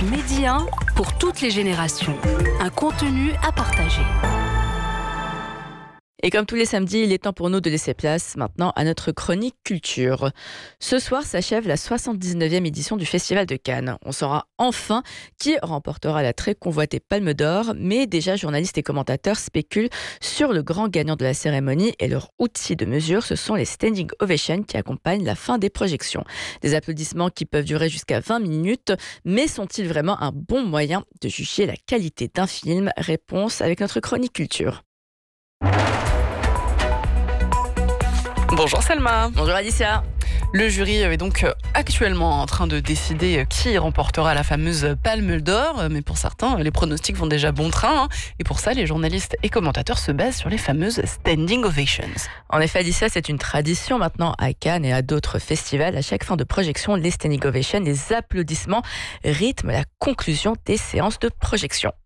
Midi 1 pour toutes les générations. Un contenu à partager. Et comme tous les samedis, il est temps pour nous de laisser place maintenant à notre chronique culture. Ce soir s'achève la 79e édition du Festival de Cannes. On saura enfin qui remportera la très convoitée Palme d'Or, mais déjà journalistes et commentateurs spéculent sur le grand gagnant de la cérémonie et leur outil de mesure, ce sont les standing ovations qui accompagnent la fin des projections. Des applaudissements qui peuvent durer jusqu'à 20 minutes, mais sont-ils vraiment un bon moyen de juger la qualité d'un film ? Réponse avec notre chronique culture. Bonjour Selma. Bonjour Alicia. Le jury est donc actuellement en train de décider qui remportera la fameuse Palme d'Or, mais pour certains, les pronostics vont déjà bon train, et pour ça, les journalistes et commentateurs se basent sur les fameuses standing ovations. En effet, Alicia, c'est une tradition maintenant à Cannes et à d'autres festivals. À chaque fin de projection, les standing ovations, les applaudissements rythment la conclusion des séances de projection.